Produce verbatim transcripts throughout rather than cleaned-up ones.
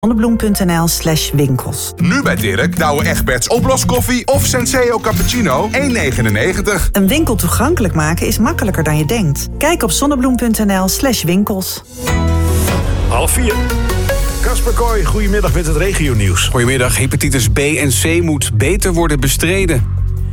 zonnebloem.nl slash winkels. Nu bij Dirk, Douwe Egberts oploskoffie of Senseo cappuccino één negenennegentig. Een winkel toegankelijk maken is makkelijker dan je denkt. Kijk op zonnebloem.nl slash winkels. Half vier. Kasper Kooi, goedemiddag met het regionieuws. Goedemiddag. Hepatitis B en C moet beter worden bestreden.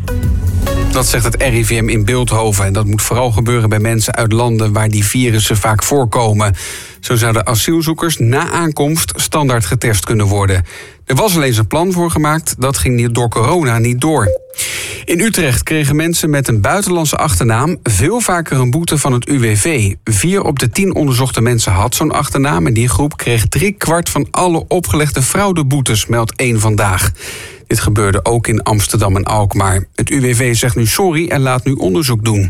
Dat zegt het R I V M in Bilthoven. En dat moet vooral gebeuren bij mensen uit landen waar die virussen vaak voorkomen. Zo zouden asielzoekers na aankomst standaard getest kunnen worden. Er was al eens een plan voor gemaakt, dat ging door corona niet door. In Utrecht kregen mensen met een buitenlandse achternaam veel vaker een boete van het U W V. Vier op de tien onderzochte mensen had zo'n achternaam en die groep kreeg drie kwart van alle opgelegde fraudeboetes, meldt één Vandaag. Dit gebeurde ook in Amsterdam en Alkmaar. Het U W V zegt nu sorry en laat nu onderzoek doen.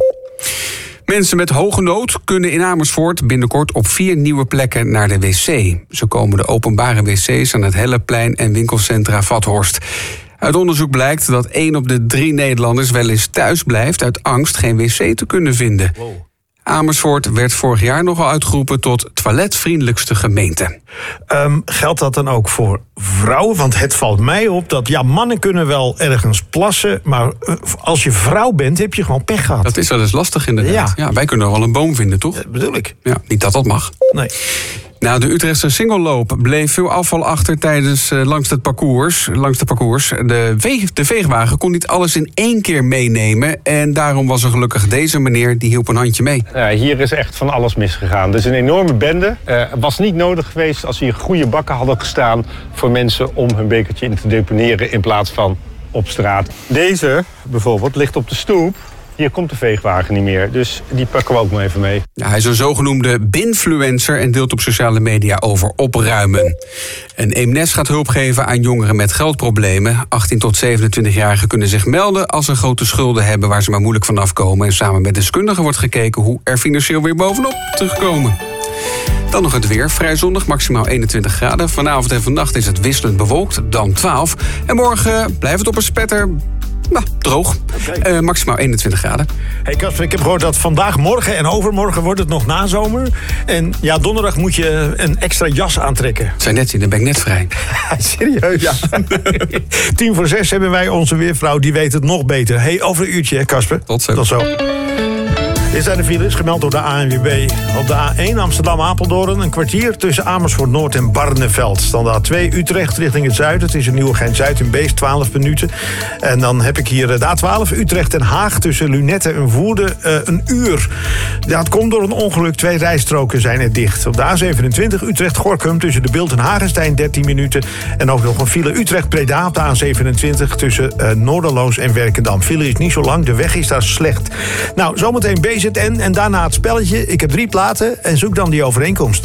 Mensen met hoge nood kunnen in Amersfoort binnenkort op vier nieuwe plekken naar de wc. Zo komen de openbare wc's aan het Helleplein en winkelcentra Vathorst. Uit onderzoek blijkt dat één op de drie Nederlanders wel eens thuis blijft uit angst geen wc te kunnen vinden. Wow. Amersfoort werd vorig jaar nogal uitgeroepen tot toiletvriendelijkste gemeente. Um, geldt dat dan ook voor vrouwen? Want het valt mij op dat ja, mannen kunnen wel ergens plassen, maar als je vrouw bent heb je gewoon pech gehad. Dat is wel eens lastig inderdaad. Ja. Ja, wij kunnen wel een boom vinden, toch? Dat bedoel ik. Ja, niet dat dat mag. Nee. Nou, de Utrechtse singelloop bleef veel afval achter tijdens uh, langs het parcours. Langs de parcours. De, veeg, de veegwagen kon niet alles in één keer meenemen. En daarom was er gelukkig deze meneer, die hielp een handje mee. Ja, hier is echt van alles misgegaan. Dus een enorme bende. Uh, het was niet nodig geweest als hier goede bakken hadden gestaan voor mensen om hun bekertje in te deponeren in plaats van op straat. Deze bijvoorbeeld ligt op de stoep. Hier komt de veegwagen niet meer, dus die pakken we ook maar even mee. Ja, hij is een zogenoemde binfluencer en deelt op sociale media over opruimen. En Eemnes gaat hulp geven aan jongeren met geldproblemen. achttien tot zevenentwintig-jarigen kunnen zich melden als ze grote schulden hebben waar ze maar moeilijk vanaf komen. En samen met deskundigen wordt gekeken hoe er financieel weer bovenop terugkomen. Dan nog het weer. Vrij zonnig, maximaal eenentwintig graden. Vanavond en vannacht is het wisselend bewolkt, dan twaalf. En morgen blijft het op een spetter... Nou, droog. Okay. Uh, maximaal eenentwintig graden. Hey Kasper, ik heb gehoord dat vandaag, morgen en overmorgen wordt het nog nazomer. En ja, donderdag moet je een extra jas aantrekken. Zijn net zien, dan ben ik net vrij. Serieus? Ja. Tien voor zes hebben wij onze weervrouw, die weet het nog beter. Hey, over een uurtje, hè Kasper? Tot zo. Tot zo. Dit zijn de files, gemeld door de A N W B. Op de A één Amsterdam-Apeldoorn een kwartier tussen Amersfoort Noord en Barneveld. Dan de A twee Utrecht richting het zuiden. Het is een Nieuwegein-Zuid in Beest, twaalf minuten. En dan heb ik hier de A twaalf Utrecht en Haag tussen Lunetten en Woerden uh, een uur. Ja, het komt door een ongeluk, twee rijstroken zijn er dicht. Op de A zevenentwintig Utrecht-Gorkum tussen de Bilt en Hagestein dertien minuten. En ook nog een file Utrecht-Breda op de A zevenentwintig tussen uh, Noorderloos en Werkendam. File is niet zo lang, de weg is daar slecht. Nou, zometeen bezig. En, en daarna het spelletje. Ik heb drie platen en zoek dan die overeenkomst.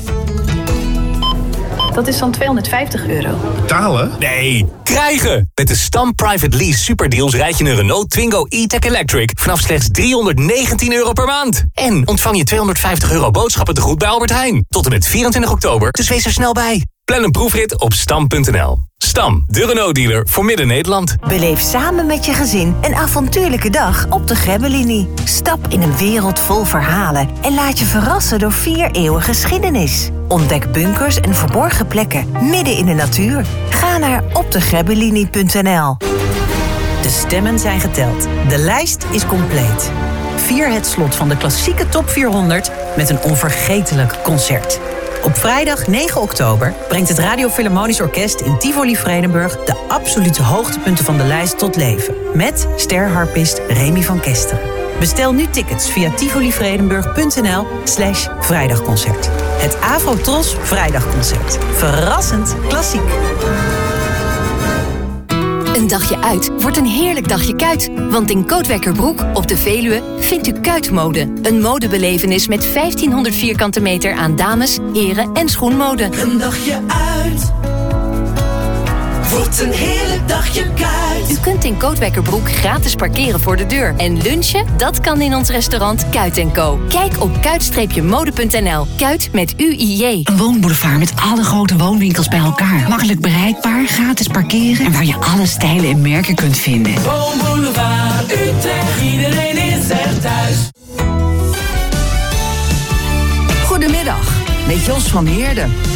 Dat is dan tweehonderdvijftig euro. Betalen? Nee, krijgen! Met de Stam Private Lease Superdeals rijd je een Renault Twingo E-Tech Electric vanaf slechts driehonderdnegentien euro per maand. En ontvang je tweehonderdvijftig euro boodschappentegoed bij Albert Heijn. Tot en met vierentwintig oktober, dus wees er snel bij. Plan een proefrit op stam punt n l. Stam, de Renault-dealer voor Midden-Nederland. Beleef samen met je gezin een avontuurlijke dag op de Grebbelinie. Stap in een wereld vol verhalen en laat je verrassen door vier eeuwen geschiedenis. Ontdek bunkers en verborgen plekken midden in de natuur. Ga naar op de grebbelinie punt n l. De stemmen zijn geteld. De lijst is compleet. Vier het slot van de klassieke top vierhonderd met een onvergetelijk concert. Op vrijdag negen oktober brengt het Radio Philharmonisch Orkest in Tivoli Vredenburg de absolute hoogtepunten van de lijst tot leven. Met sterharpist Remy van Kesteren. Bestel nu tickets via tivolivredenburg punt n l slash vrijdagconcert. Het Afro-Tros Vrijdagconcert. Verrassend klassiek. Een dagje uit wordt een heerlijk dagje kuit. Want in Kootwijkerbroek op de Veluwe vindt u Kuitmode. Een modebelevenis met vijftienhonderd vierkante meter aan dames, heren en schoenmode. Een dagje uit wordt een heerlijk dagje kuit. U kunt in Kootwijkerbroek gratis parkeren voor de deur. En lunchen, dat kan in ons restaurant Kuit en Co. Kijk op kuit mode punt n l. Kuit met U I J. Een woonboulevard met alle grote woonwinkels bij elkaar. Makkelijk bereikbaar, gratis parkeren en waar je alle stijlen en merken kunt vinden. Woonboulevard Utrecht, iedereen is er thuis. Goedemiddag, met Jos van Heerden.